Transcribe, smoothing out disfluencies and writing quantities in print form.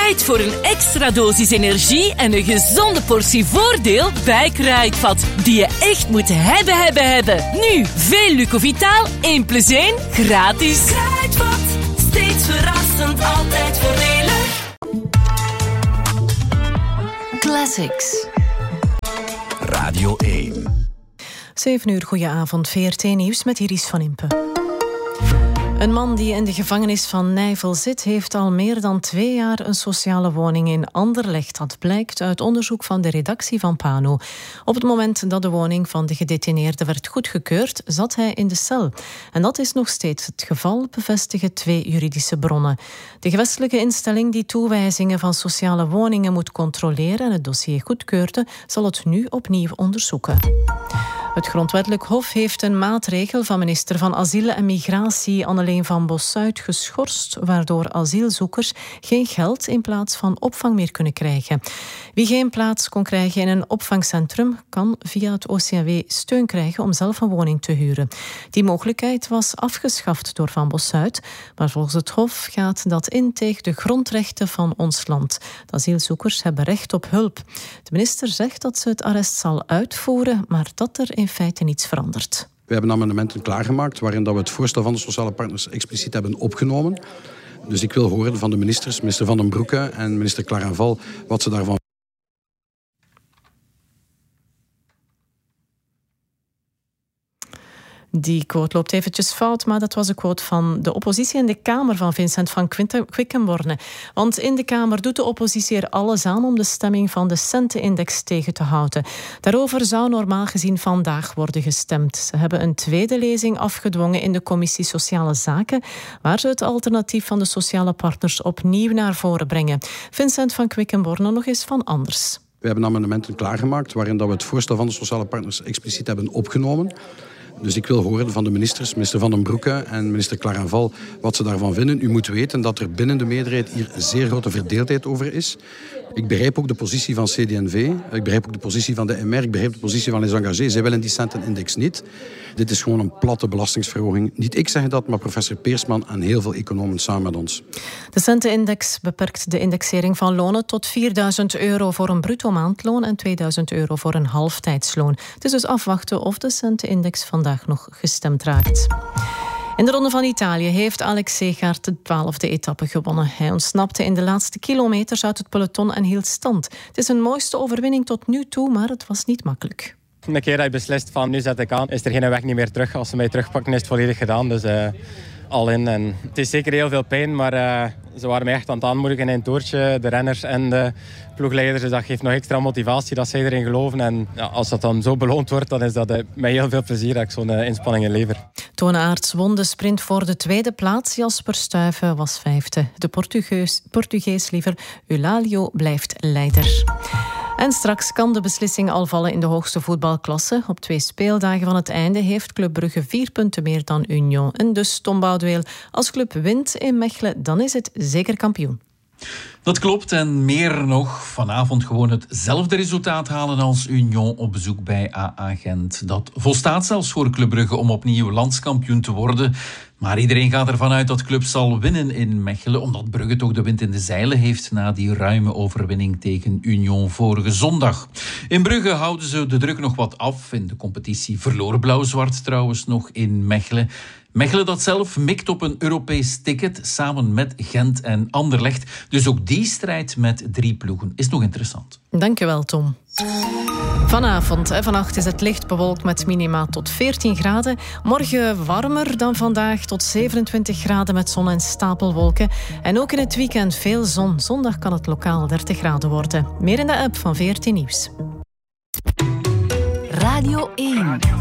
Tijd voor een extra dosis energie en een gezonde portie voordeel bij Kruidvat. Die je echt moet hebben. Nu, veel Lucovitaal, 1 + 1, gratis. Kruidvat, steeds verrassend, altijd voordelig. Classics. Radio 1. 7 uur, goedenavond. VRT Nieuws met Iris van Impe. Een man die in de gevangenis van Nijvel zit, heeft al meer dan 2 jaar een sociale woning in Anderlecht. Dat blijkt uit onderzoek van de redactie van Pano. Op het moment dat de woning van de gedetineerde werd goedgekeurd, zat hij in de cel. En dat is nog steeds het geval, bevestigen 2 juridische bronnen. De gewestelijke instelling die toewijzingen van sociale woningen moet controleren en het dossier goedkeurde, zal het nu opnieuw onderzoeken. Het Grondwettelijk Hof heeft een maatregel van minister van Asiel en Migratie Anneleen van Bossuyt geschorst, waardoor asielzoekers geen geld in plaats van opvang meer kunnen krijgen. Wie geen plaats kon krijgen in een opvangcentrum, kan via het OCMW steun krijgen om zelf een woning te huren. Die mogelijkheid was afgeschaft door Van Bossuyt, maar volgens het Hof gaat dat in tegen de grondrechten van ons land. De asielzoekers hebben recht op hulp. De minister zegt dat ze het arrest zal uitvoeren, maar dat er in feite niets verandert. We hebben amendementen klaargemaakt waarin dat we het voorstel van de sociale partners expliciet hebben opgenomen. Dus ik wil horen van de ministers, minister Van den Broeke en minister Clarenval, wat ze daarvan. Die quote loopt eventjes fout, maar dat was een quote van de oppositie in de Kamer van Vincent van Quickenborne. Want in de Kamer doet de oppositie er alles aan om de stemming van de Centenindex tegen te houden. Daarover zou normaal gezien vandaag worden gestemd. Ze hebben een tweede lezing afgedwongen in de Commissie Sociale Zaken, waar ze het alternatief van de sociale partners opnieuw naar voren brengen. Vincent van Quickenborne nog eens van anders. We hebben amendementen klaargemaakt waarin dat we het voorstel van de sociale partners expliciet hebben opgenomen. Dus ik wil horen van de ministers, minister Van den Broeke en minister Clarenval, wat ze daarvan vinden. U moet weten dat er binnen de meerderheid hier een zeer grote verdeeldheid over is. Ik begrijp ook de positie van CD&V, ik begrijp ook de positie van de MR, ik begrijp de positie van Les Engagés. Zij willen die Centenindex niet. Dit is gewoon een platte belastingsverhoging. Niet ik zeg dat, maar professor Peersman en heel veel economen samen met ons. De Centenindex beperkt de indexering van lonen tot €4.000 voor een bruto maandloon en €2.000 voor een halftijdsloon. Het is dus afwachten of de Centenindex vandaag nog gestemd raakt. In de Ronde van Italië heeft Alex Segaert de 12e etappe gewonnen. Hij ontsnapte in de laatste kilometers uit het peloton en hield stand. Het is zijn mooiste overwinning tot nu toe, maar het was niet makkelijk. Een keer dat je beslist van nu zet ik aan, is er geen weg niet meer terug. Als ze mij terugpakken is het volledig gedaan. Dus al in. En het is zeker heel veel pijn, maar ze waren mij echt aan het aanmoedigen in het toertje. De renners en de ploegleiders. Dus dat geeft nog extra motivatie dat zij erin geloven. En ja, als dat dan zo beloond wordt, dan is dat met heel veel plezier dat ik zo'n inspanning lever. Toon Aerts won de sprint voor de 2e plaats. Jasper Stuyven was 5e. De Portugees Eulalio blijft leider. En straks kan de beslissing al vallen in de hoogste voetbalklasse. Op 2 speeldagen van het einde heeft Club Brugge 4 punten meer dan Union. En dus, Tom Boudeweel, als Club wint in Mechelen, dan is het zeker kampioen. Dat klopt en meer nog. Vanavond gewoon hetzelfde resultaat halen als Union op bezoek bij AA Gent. Dat volstaat zelfs voor Club Brugge om opnieuw landskampioen te worden. Maar iedereen gaat ervan uit dat Club zal winnen in Mechelen, omdat Brugge toch de wind in de zeilen heeft na die ruime overwinning tegen Union vorige zondag. In Brugge houden ze de druk nog wat af. In de competitie verloor Blauw-Zwart trouwens nog in Mechelen. Mechelen dat zelf mikt op een Europees ticket samen met Gent en Anderlecht. Dus ook die strijd met 3 ploegen is nog interessant. Dankjewel, Tom. Vanavond en vannacht is het licht bewolkt met minima tot 14 graden. Morgen warmer dan vandaag tot 27 graden met zon en stapelwolken. En ook in het weekend veel zon. Zondag kan het lokaal 30 graden worden. Meer in de app van VRT Nieuws. Radio 1.